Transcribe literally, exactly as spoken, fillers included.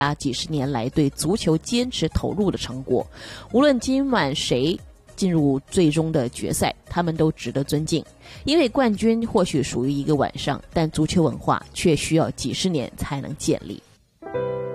啊几十年来对足球坚持投入的成果。无论今晚谁进入最终的决赛，他们都值得尊敬。因为冠军或许属于一个晚上，但足球文化却需要几十年才能建立。